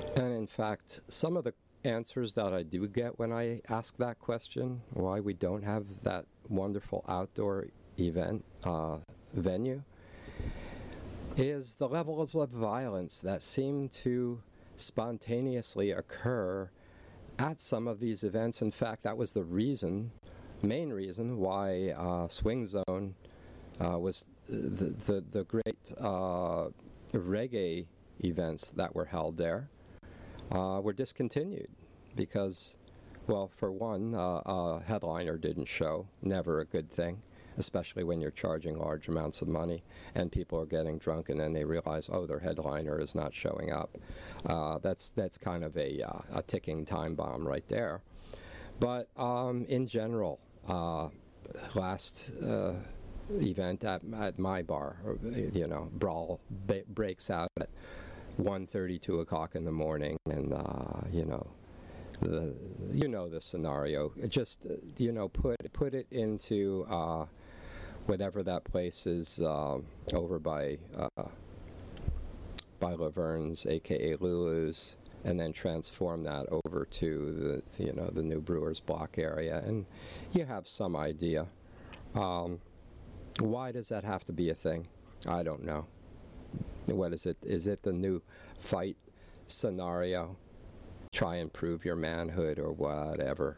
And in fact, some of the answers that I do get when I ask that question, why we don't have that wonderful outdoor event venue, is the levels of violence that seem to spontaneously occur at some of these events. In fact, that was the main reason why Swing Zone was the great reggae events that were held there were discontinued because, well, for one, a headliner didn't show, never a good thing, especially when you're charging large amounts of money and people are getting drunk and then they realize, oh, their headliner is not showing up. That's kind of a ticking time bomb right there. But in general, last event at my bar, brawl breaks out at 1:30, 2 o'clock in the morning, and the scenario. Just put it into whatever that place is over by Laverne's, aka Lulu's, and then transform that over to the New Brewers Block area, and you have some idea. Why does that have to be a thing? I don't know. What is it? Is it the new fight scenario? Try and prove your manhood or whatever.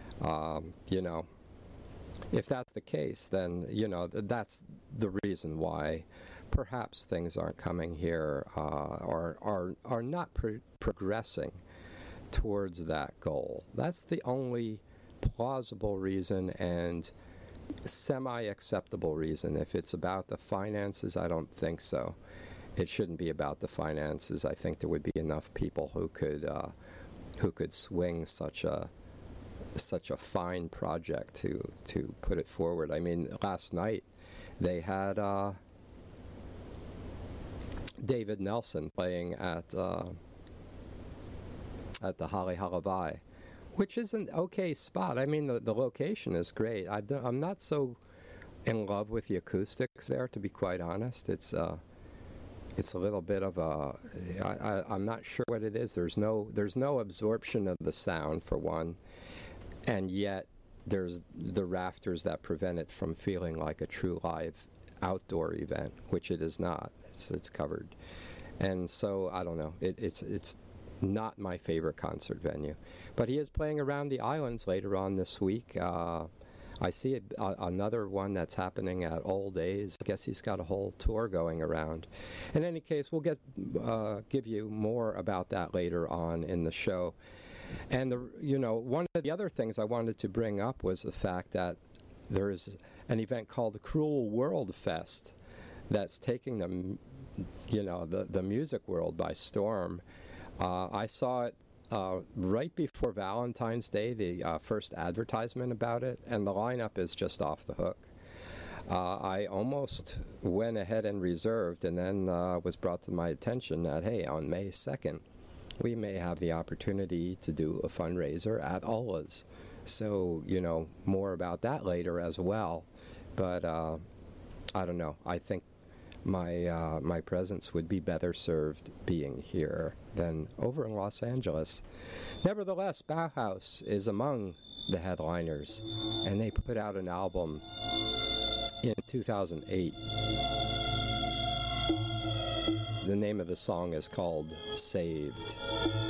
If that's the case, then, that's the reason why perhaps things aren't coming here or are not progressing towards that goal. That's the only plausible reason and semi-acceptable reason. If it's about the finances, I don't think so. It shouldn't be about the finances. I think there would be enough people who could swing such a fine project to put it forward. I mean, last night they had David Nelson playing at the Holly Halavai, which is an okay spot. I mean, the location is great. I'm not so in love with the acoustics there, to be quite honest. It's a little bit of I'm not sure what it is. There's no absorption of the sound, for one, and yet there's the rafters that prevent it from feeling like a true live outdoor event, which it is not. It's covered, and so I don't know. It's not my favorite concert venue, but he is playing around the islands later on this week. I see another one that's happening at Old Days. I guess he's got a whole tour going around. In any case, we'll give you more about that later on in the show. And one of the other things I wanted to bring up was the fact that there is an event called the Cruel World Fest that's taking the music world by storm. I saw it right before Valentine's Day, the first advertisement about it, and the lineup is just off the hook. I almost went ahead and reserved, and then was brought to my attention that, hey, on May 2nd, we may have the opportunity to do a fundraiser at Ola's. So, more about that later as well. But I don't know. I think my presence would be better served being here than over in Los Angeles. Nevertheless, Bauhaus is among the headliners, and they put out an album in 2008. The name of the song is called Saved.